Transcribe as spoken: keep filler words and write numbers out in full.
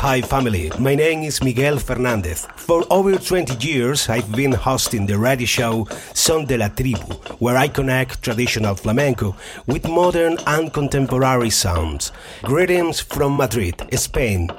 Hi family, my name is Miguel Fernandez. For over twenty years I've been hosting the radio show Son de la Tribu, where I connect traditional flamenco with modern and contemporary sounds. Greetings from Madrid, Spain,